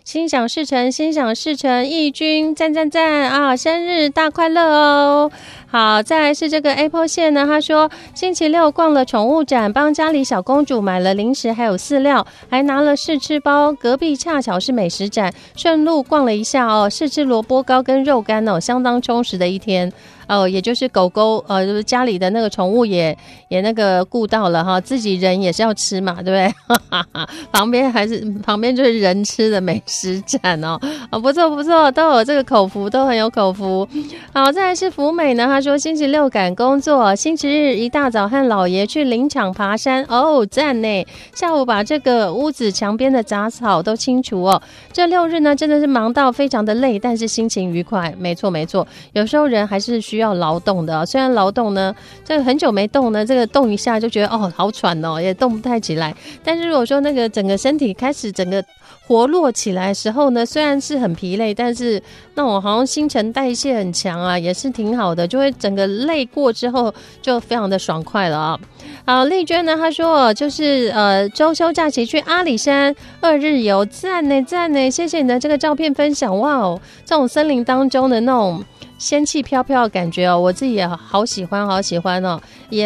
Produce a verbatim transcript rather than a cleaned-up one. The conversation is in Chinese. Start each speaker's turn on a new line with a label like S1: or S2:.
S1: 心想事成，心想事成，义军赞赞赞啊！生日大快乐哦！好，再来是这个 Apple 线呢，他说星期六逛了宠物展，帮家里小公主买了零食还有饲料，还拿了试吃包。隔壁恰巧是美食展，顺路逛了一下哦，试吃萝卜糕跟肉干哦，相当充实的一天。哦，也就是狗狗，呃，就是家里的那个宠物也也那个顾到了哈，自己人也是要吃嘛，对不对？旁边还是旁边就是人吃的美食展哦，哦，不错不错，都有这个口福，都很有口福。好，再来是福美呢，他说星期六赶工作，星期日一大早和老爷去林场爬山，哦，赞呢！下午把这个屋子墙边的杂草都清除哦。这六日呢，真的是忙到非常的累，但是心情愉快。没错没错，有时候人还是需要要劳动的、哦，虽然劳动呢，这个很久没动呢，这个动一下就觉得哦好喘哦，也动不太起来。但是如果说那个整个身体开始整个活络起来的时候呢，虽然是很疲累，但是那种好像新陈代谢很强啊，也是挺好的，就会整个累过之后就非常的爽快了啊。好，丽娟呢，她说就是呃周休假期去阿里山二日游，赞呢赞呢，谢谢你的这个照片分享，哇哦，这种森林当中的那种仙气飘飘的感觉哦，我自己也好喜欢好喜欢哦，也